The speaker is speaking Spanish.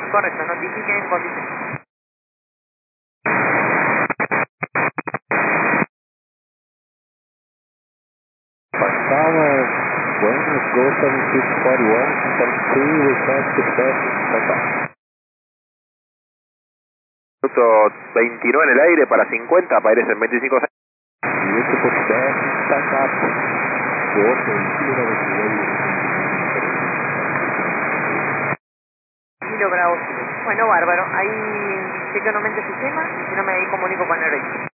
Correcto, notifique en condición. Tower, Buenos, go 7641, 72, request dispatch, takeoff. Minuto 29 en el aire para 50, para ir en 25. Beautiful dispatch, takeoff. Kilo Bravo. Bueno, bárbaro. Ahí chequeo nuevamente el sistema y si no me comunico con el